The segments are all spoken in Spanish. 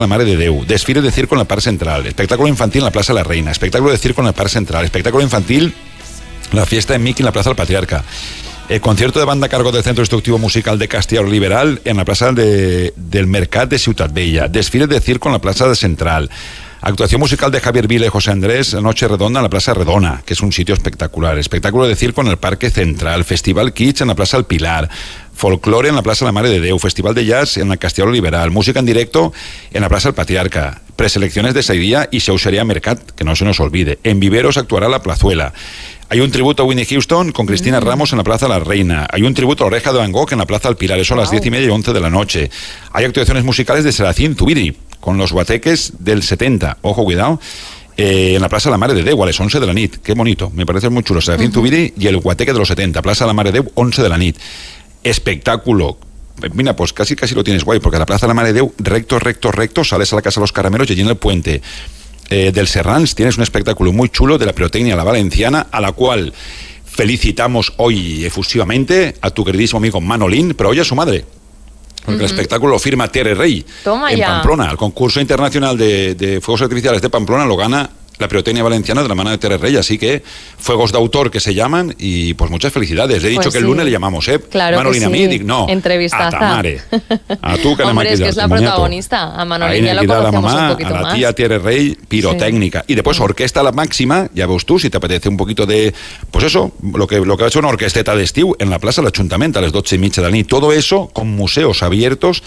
la Mare de Déu, desfile de circo en la Parc Central, espectáculo infantil en la Plaza La Reina, espectáculo de circo en la Parc Central, espectáculo infantil, la fiesta de Mickey en la Plaza del Patriarca, concierto de banda a cargo del Centro Instructivo Musical de Castellar Liberal en la Plaza del Mercat de Ciutat Vella, desfile de circo en la Plaza de Central, actuación musical de Javier Vila y José Andrés, Noche Redonda en la Plaza Redona, que es un sitio espectacular, espectáculo de circo en el Parque Central, Festival Kids en la Plaza El Pilar, folclore en la Plaza La Mare de Déu, Festival de Jazz en la Castellar Liberal, música en directo en la Plaza El Patriarca, preselecciones de Saidia y Xauxeria Mercat, que no se nos olvide. En Viveros actuará La Plazuela. Hay un tributo a Whitney Houston con Cristina Ramos en la Plaza La Reina. Hay un tributo a Oreja de Van Gogh en la Plaza El Pilar, eso a las 10:30 y 11 de la noche. Hay actuaciones musicales de Serafín Zubiri con los guateques del 70. Ojo, cuidado. En la Plaza La Mare de Déu, a las 11 de la nit. Qué bonito, me parece muy chulo. Serafín Zubiri y el guateque de los 70. Plaza La Mare de Déu, 11 de la nit. Espectáculo. Mira, pues casi lo tienes guay, porque a la Plaza La Mare de Déu, recto, sales a la Casa de los Caramelos y allí en el puente del Serrans tienes un espectáculo muy chulo de la pirotecnia La Valenciana, a la cual felicitamos hoy efusivamente a tu queridísimo amigo Manolín, pero hoy a su madre. Porque el espectáculo lo firma Tere Rey en Pamplona. El concurso internacional de fuegos artificiales de Pamplona lo gana la pirotecnia valenciana de la mano de Tere Rey, así que fuegos de autor que se llaman y pues muchas felicidades. He dicho que el lunes le llamamos, claro Manolín a mí, no, entrevistaza. a Tamare, a tú que hombre, es que es la protagonista, a Manolín ya lo conocemos mamá, un poquito a la más. tía Tere Rey, pirotécnica, y después orquesta a la máxima, ya ves tú, si te apetece un poquito de, pues eso, lo que ha hecho una orquesteta d'estiu en la plaça de l'Ajuntament a les 12:30 de la nit, todo eso con museos abiertos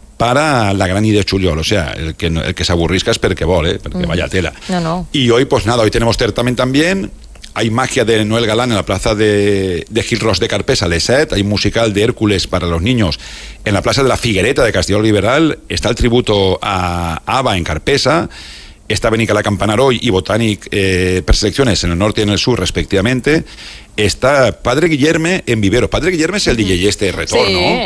para la gran idea de juliol, o sea, el que se aburrisca es porque vol, porque vaya tela. No. Y hoy, pues nada, hoy tenemos certamen también, hay magia de Noel Galán en la plaza de Gil Ros de Carpesa a les 7, hay musical de Hércules para los niños en la plaza de la Figuereta de Castelló Liberal, está el tributo a Ava en Carpesa, está Benicalá Campanaroy y Botànic preselecciones en el norte y en el sur respectivamente. Está Padre Guillerme en Vivero. Padre Guillerme es el DJ este de retorno.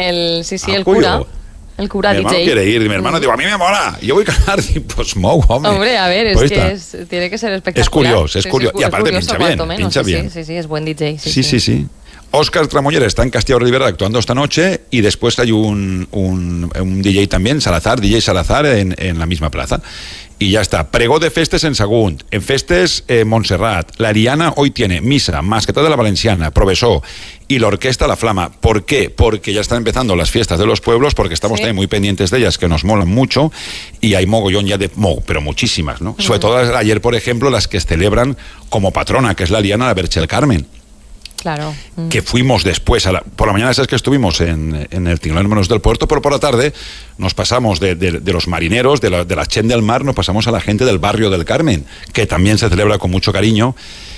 Sí, el cura. El cura mi DJ. hermano quiere ir, mi hermano digo, a mí me mola, yo voy a cantar, pues hombre. Hombre, a ver, pues tiene que ser espectacular. Es curioso, y aparte pincha bien. Sí, es buen DJ. Sí. Óscar Tramoller está en Castelló Rivera actuando esta noche y después hay un DJ también, DJ Salazar en la misma plaza. Y ya está. Pregó de festes en Sagunt, en festes Montserrat. La Ariana hoy tiene misa, masqueta de la Valenciana, profesor y la orquesta La Flama. ¿Por qué? Porque ya están empezando las fiestas de los pueblos, porque estamos también muy pendientes de ellas, que nos molan mucho, y hay mogollón ya pero muchísimas, ¿no? Sobre todo ayer, por ejemplo, las que celebran como patrona, que es la Ariana, la Verge del Carmen. Claro. Que fuimos después, por la mañana sabes que estuvimos en el Tinglón Menos del Puerto, pero por la tarde nos pasamos de los marineros, de la Chen del Mar, nos pasamos a la gente del barrio del Carmen, que también se celebra con mucho cariño.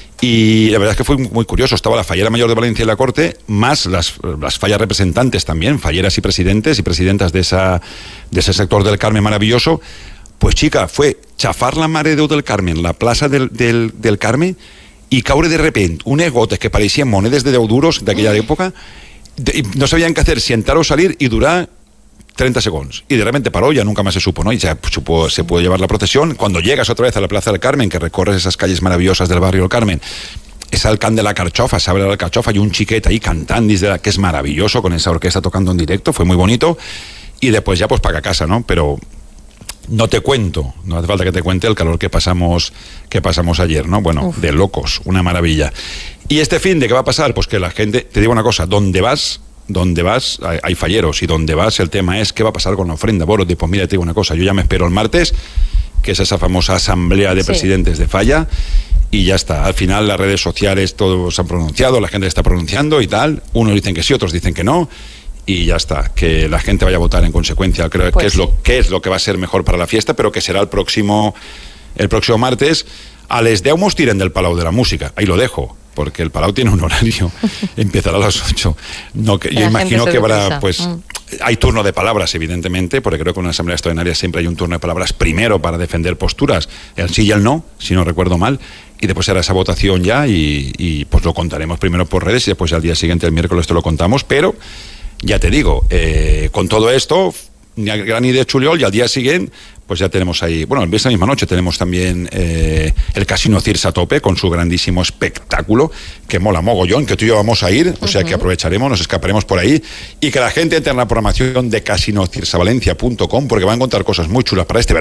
Y la verdad es que fue muy curioso. Estaba la fallera mayor de Valencia y la Corte, más las fallas representantes también, falleras y presidentes y presidentas de ese sector del Carmen maravilloso. Pues chica, fue chafar la Mare de Déu del Carmen, la plaza del Carmen, y caure de repente unes gotes que parecían monedas de 10 duros de aquella época, no sabían qué hacer, si entrar o salir, y durar 30 segundos. Y de repente paró, ya nunca más se supo, ¿no? Y ya se pudo llevar la procesión. Cuando llegas otra vez a la Plaza del Carmen, que recorres esas calles maravillosas del barrio del Carmen, es el cant de la Carchofa, se abre la Carchofa y un chiquet ahí cantando, que es maravilloso, con esa orquesta tocando en directo, fue muy bonito. Y después ya pues para casa, ¿no? Pero no te cuento, no hace falta que te cuente el calor que pasamos ayer, ¿no? Bueno, de locos, una maravilla. Y este fin de qué va a pasar, pues que la gente, te digo una cosa, donde vas hay falleros, y donde vas el tema es qué va a pasar con la ofrenda. Bueno, pues mira, te digo una cosa, yo ya me espero el martes, que es esa famosa asamblea de presidentes de falla, y ya está. Al final las redes sociales todos han pronunciado, la gente está pronunciando y tal, unos dicen que sí, otros dicen que no, y ya está, que la gente vaya a votar en consecuencia. Creo que es lo que va a ser mejor para la fiesta, pero que será el próximo martes. A les 10 mos tiren del Palau de la Música, ahí lo dejo, porque el Palau tiene un horario, empezará a las 8. Yo imagino que habrá, hay turno de palabras, evidentemente, porque creo que en una asamblea extraordinaria siempre hay un turno de palabras primero para defender posturas, el sí y el no, si no recuerdo mal, y después será esa votación ya, y pues lo contaremos primero por redes, y después al día siguiente, el miércoles, te lo contamos, pero ya te digo, con todo esto, gran idea de juliol, y al día siguiente pues ya tenemos ahí, bueno, esa misma noche tenemos también el Casino Cirsa a tope con su grandísimo espectáculo, que mola mogollón, que tú y yo vamos a ir, o sea que aprovecharemos, nos escaparemos por ahí, y que la gente entre en la programación de casinocirsavalencia.com, porque van a encontrar cosas muy chulas para este verano.